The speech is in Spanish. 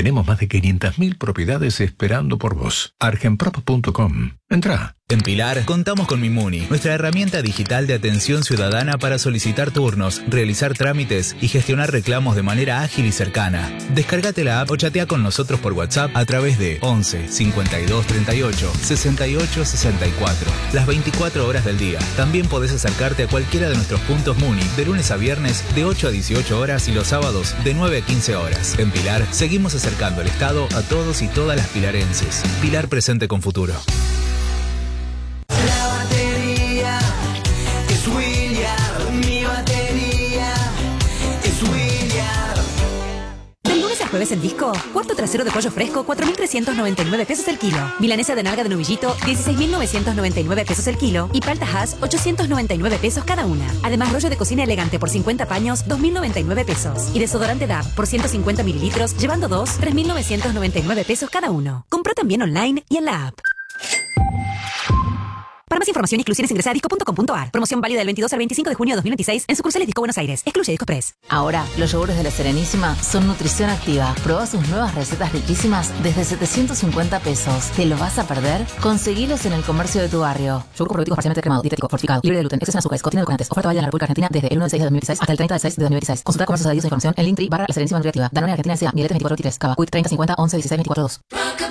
Tenemos más de 500.000 propiedades esperando por vos. Argenprop.com. Entrá. En Pilar contamos con Mimuni, nuestra herramienta digital de atención ciudadana para solicitar turnos, realizar trámites y gestionar reclamos de manera ágil y cercana. Descárgate la app o chatea con nosotros por WhatsApp a través de 11 52 38 68 64. Las 24 horas del día. También podés acercarte a cualquiera de nuestros puntos Muni de lunes a viernes de 8 a 18 horas y los sábados de 9 a 15 horas. En Pilar seguimos acercando el Estado a todos y todas las pilarenses. Pilar presente con futuro. La batería es William, mi batería es William. Del lunes al jueves en Disco, cuarto trasero de pollo fresco, 4.399 pesos el kilo. Milanesa de nalga de novillito, 16.999 pesos el kilo. Y palta Hass, 899 pesos cada una. Además, rollo de cocina elegante por 50 paños, 2.099 pesos. Y desodorante DAB por 150 mililitros, llevando dos, 3.999 pesos cada uno. Compra también online y en la app. Para más información y exclusiones ingresa a disco.com.ar. Promoción válida del 22 al 25 de junio de 2026 en sucursales Disco Buenos Aires. Excluye Disco Press. Ahora, los yogures de La Serenísima son nutrición activa. Probá sus nuevas recetas riquísimas desde 750 pesos. ¿Te lo vas a perder? Conseguilos en el comercio de tu barrio. Yogur probiótico parcialmente cremado, dietético, fortificado, libre de gluten, exceso en azúcares, contiene edulcorantes. Oferta válida en la República Argentina desde el 1 de 6 de 2016 hasta el 30 de 6 de 2016. Consulta comercios adheridos a información en Linktree /La Serenísima Nutriactiva. Danone Argentina S.A. Miletes 24 3. Cava. Quit 30 50 11 16 24 2.